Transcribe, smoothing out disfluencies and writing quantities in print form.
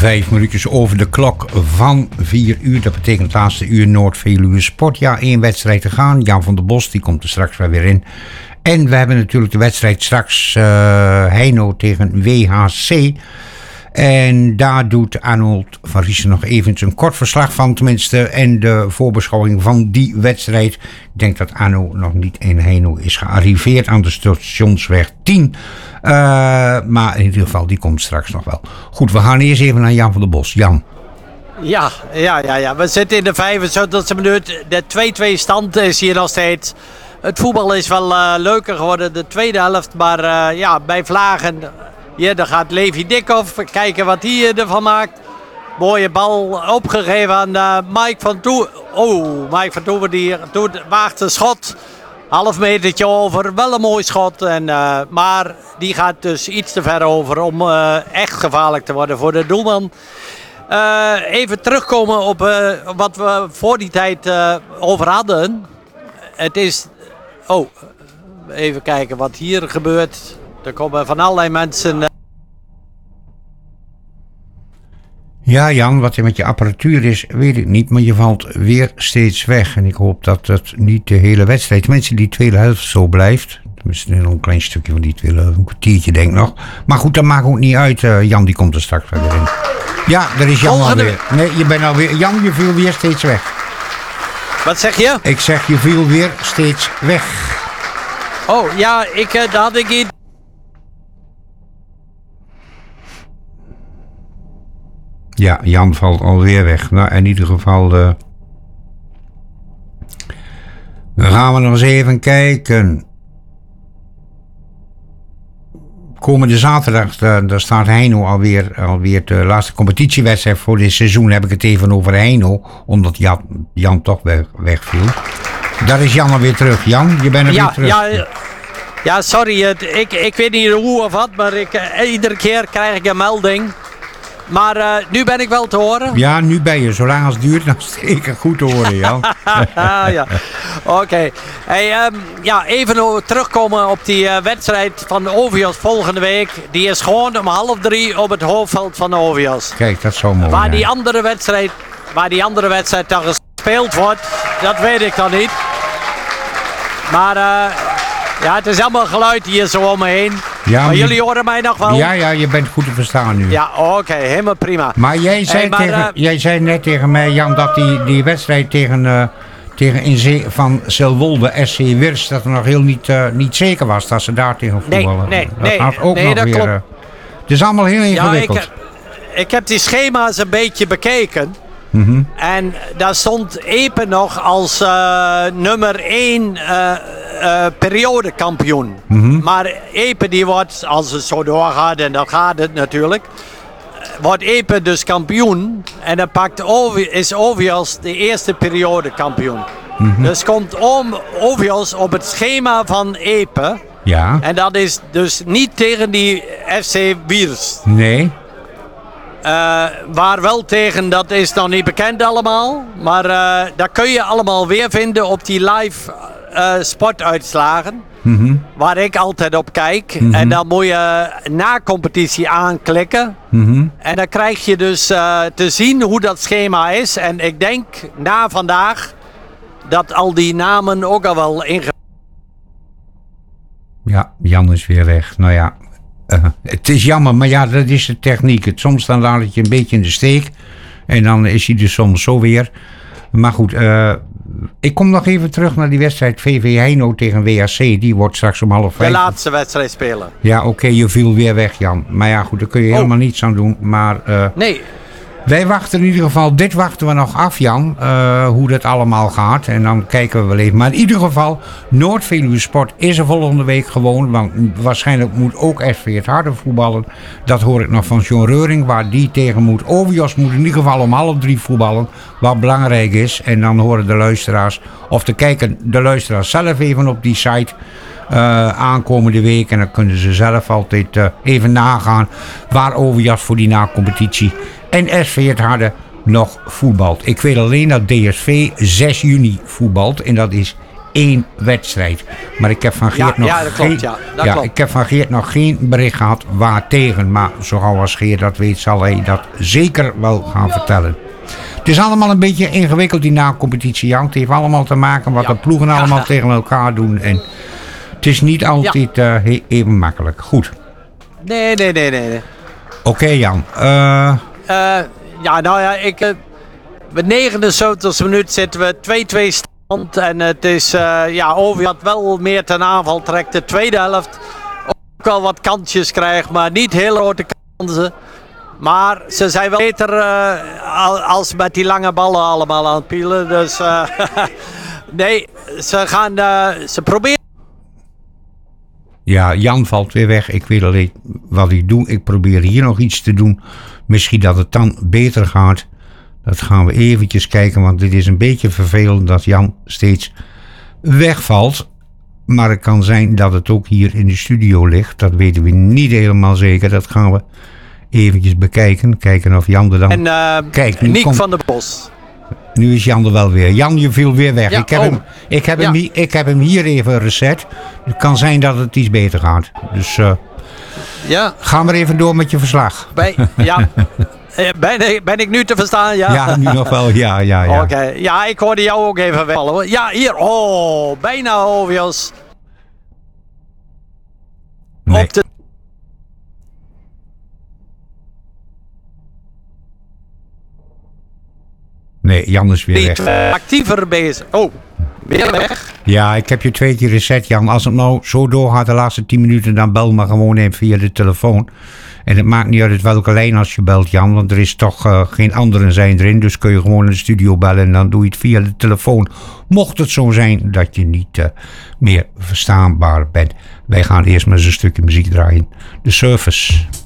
5 minuutjes over de klok van 4 uur. Dat betekent het laatste uur Noord-Veluwe Sport. Ja, 1 wedstrijd te gaan. Jan van der Bos, die komt er straks wel weer in. En we hebben natuurlijk de wedstrijd straks Heino tegen WHC. En daar doet Arnold van Riesen nog even een kort verslag van tenminste. En de voorbeschouwing van die wedstrijd. Ik denk dat Arno nog niet in Heino is gearriveerd aan de Stationsweg 10. Maar in ieder geval, die komt straks nog wel. Goed, we gaan eerst even naar Jan van der Bos. Jan. Ja. We zitten in de 75e minuut. De 2-2 stand is hier nog steeds. Het voetbal is wel leuker geworden de tweede helft. Maar bij Vlagen... Ja, daar gaat Levi Dikhoff. Kijken wat hij ervan maakt. Mooie bal opgegeven aan Mike van Toeven. Oh, Mike van Toeven die waagt een schot. Half metertje over. Wel een mooi schot. Maar die gaat dus iets te ver over om echt gevaarlijk te worden voor de doelman. Even terugkomen op wat we voor die tijd over hadden. Het is... Oh, even kijken wat hier gebeurt. Er komen van allerlei mensen... Ja, Jan, wat er met je apparatuur is, weet ik niet. Maar je valt weer steeds weg. En ik hoop dat het niet de hele wedstrijd... Tenminste, die tweede helft zo blijft. Tenminste, een klein stukje van die tweede helft. Een kwartiertje, denk ik nog. Maar goed, dat maakt ook niet uit. Jan, die komt er straks weer in. Ja, daar is Jan alweer. Nee, je bent alweer... Jan, je viel weer steeds weg. Wat zeg je? Ik zeg, je viel weer steeds weg. Oh, ja, daar had ik iets... Ja, Jan valt alweer weg. Nou, in ieder geval... Dan gaan we nog eens even kijken. Komende zaterdag, daar staat Heino alweer de laatste competitiewedstrijd voor dit seizoen. Heb ik het even over Heino, omdat Jan toch wegviel. Daar is Jan alweer terug. Jan, je bent er weer terug. Ja, sorry. Ik weet niet hoe of wat, maar iedere keer krijg ik een melding. Maar nu ben ik wel te horen. Ja, nu ben je. Zolang als het duurt, dan is het zeker goed te horen, Jan. Ja, oké. Hey, even terugkomen op die wedstrijd van Ovios volgende week. Die is gewoon om 2:30 op het hoofdveld van Ovios. Kijk, dat is zo mooi. Waar die andere wedstrijd dan gespeeld wordt, dat weet ik dan niet. Maar het is allemaal geluid hier zo om me heen. Ja, maar jullie horen mij nog wel? Ja, je bent goed te verstaan nu. Ja, oké, helemaal prima. Maar jij zei net tegen mij, Jan, dat die wedstrijd tegen van Silvolde, SC Wirs, dat er nog heel niet zeker was dat ze daar tegen voetballen. Nee, dat klopt. Het is allemaal heel ingewikkeld. Ja, ik heb die schema's een beetje bekeken. Mm-hmm. En daar stond Epe nog als nummer 1 periodekampioen. Mm-hmm. Maar Epe die wordt, als het zo doorgaat, en dat gaat het natuurlijk, wordt Epe dus kampioen. En dan is Ovios de eerste periodekampioen. Mm-hmm. Dus komt Ovios op het schema van Epe. Ja. En dat is dus niet tegen die FC Wiers. Nee. Waar wel tegen, dat is nog niet bekend allemaal. Maar dat kun je allemaal weer vinden op die live sportuitslagen. Mm-hmm. Waar ik altijd op kijk. Mm-hmm. En dan moet je na competitie aanklikken. Mm-hmm. En dan krijg je dus te zien hoe dat schema is. En ik denk na vandaag dat al die namen ook al wel Ja, Jan is weer weg. Nou ja. Het is jammer, maar ja, dat is de techniek. Soms dan laat het je een beetje in de steek. En dan is hij dus soms zo weer. Maar goed, ik kom nog even terug naar die wedstrijd VV Heino tegen WHC. Die wordt straks om 4:30. de laatste wedstrijd spelen. Ja, oké, je viel weer weg, Jan. Maar ja, goed, daar kun je helemaal niets aan doen. Maar nee. Wij wachten in ieder geval, dit wachten we nog af, Jan, hoe dat allemaal gaat. En dan kijken we wel even. Maar in ieder geval, Noord-Veluwe Sport is er volgende week gewoon. Want waarschijnlijk moet ook SV het Harde voetballen. Dat hoor ik nog van John Reuring, waar die tegen moet. Ovios moet in ieder geval om 2:30 voetballen, wat belangrijk is. En dan horen de luisteraars, of te kijken de luisteraars zelf even op die site aankomende week. En dan kunnen ze zelf altijd even nagaan waar Ovios voor die na-competitie en SV het Harde nog voetbalt. Ik weet alleen dat DSV 6 juni voetbalt. En dat is 1 wedstrijd. Maar ik heb van Geert ik heb van Geert nog geen bericht gehad waartegen. Maar zo gauw als Geert dat weet, zal hij dat zeker wel gaan vertellen. Het is allemaal een beetje ingewikkeld, die na-competitie, Jan. Het heeft allemaal te maken wat de ploegen allemaal tegen elkaar doen. En het is niet altijd even makkelijk. Goed. Nee. Oké, Jan. De 79e minuut zitten we 2-2 stand. En het is Ovi had wel meer ten aanval trekt. De tweede helft ook wel wat kansjes krijgt, maar niet heel grote kansen. Maar ze zijn wel beter als met die lange ballen allemaal aan het pielen. Dus nee, ze proberen. Ja, Jan valt weer weg. Ik weet alleen wat ik doe. Ik probeer hier nog iets te doen. Misschien dat het dan beter gaat. Dat gaan we eventjes kijken, want dit is een beetje vervelend dat Jan steeds wegvalt. Maar het kan zijn dat het ook hier in de studio ligt. Dat weten we niet helemaal zeker. Dat gaan we eventjes bekijken. Kijken of Jan er dan... En Kijk, Niek van der Bos. Nu is Jan er wel weer. Jan, je viel weer weg. Ja, ik heb hem hier even reset. Het kan zijn dat het iets beter gaat. Dus ga maar even door met je verslag. Ben ik nu te verstaan? Ja, nu nog wel. Ja. Oké. Ja, ik hoorde jou ook even wegvallen. Ja, hier. Oh, bijna Ovios. Nee. Op de... Nee, Jan is weer weg. Actiever bezig. Oh, weer weg. Ja, ik heb je 2 keer reset, Jan. Als het nou zo doorgaat de laatste 10 minuten, dan bel maar gewoon even via de telefoon. En het maakt niet uit welke lijn als je belt, Jan. Want er is toch geen anderen zijn erin. Dus kun je gewoon in de studio bellen en dan doe je het via de telefoon. Mocht het zo zijn dat je niet meer verstaanbaar bent. Wij gaan eerst maar eens een stukje muziek draaien. De Surface.